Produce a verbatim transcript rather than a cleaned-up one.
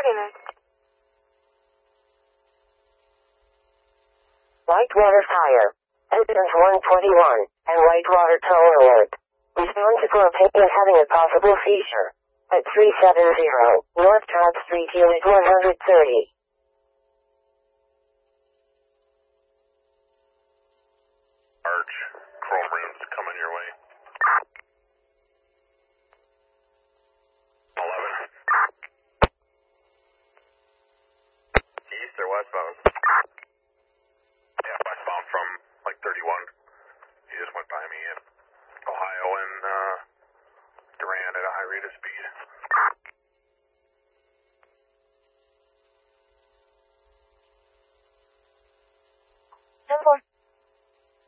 Readiness. Whitewater Fire. Engines one twenty-one, and Whitewater Tow Alert. Response to propane having a possible seizure. At three seventy, North Top Street, Unit one thirty. Arch, chrome rims coming your way. eleven. East or westbound? Yeah, westbound from like thirty-one. He just went by me in Ohio and uh, Durand at a high rate of speed.